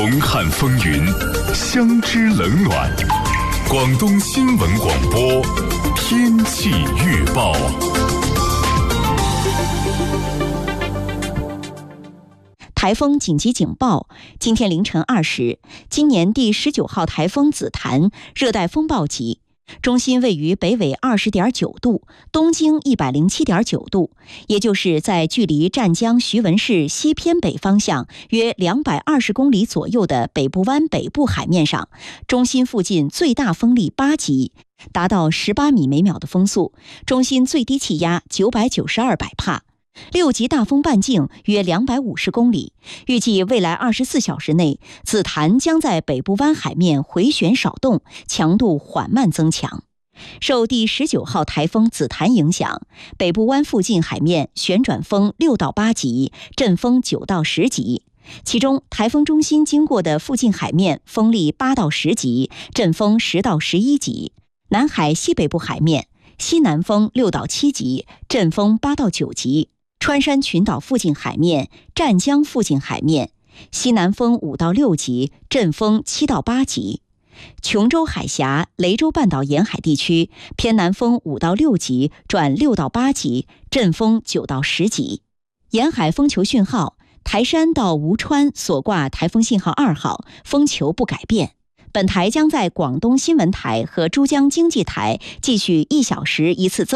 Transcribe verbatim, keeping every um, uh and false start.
同看风云，相知冷暖。广东新闻广播天气预报。 台风紧急警报，今天凌晨二时，今年第十九号台风紫檀热带风暴级，中心位于北纬二十点九度，东经一百零七点九度，也就是在距离湛江徐闻市西偏北方向约两百二十公里左右的北部湾北部海面上，中心附近最大风力八级，达到十八米每秒的风速，中心最低气压九百九十二百帕。六级大风半径约两百五十公里，预计未来二十四小时内，紫檀将在北部湾海面回旋少动，强度缓慢增强。受第十九号台风紫檀影响，北部湾附近海面旋转风六到八级，阵风九到十级。其中，台风中心经过的附近海面风力八到十级，阵风十到十一级。南海西北部海面西南风六到七级，阵风八到九级。川山群岛附近海面、湛江附近海面，西南风五到六级，阵风七到八级；琼州海峡、雷州半岛沿海地区偏南风五到六级转六到八级，阵风九到十级。沿海风球讯号：台山到吴川所挂台风信号二号，风球不改变。本台将在广东新闻台和珠江经济台继续一小时一次增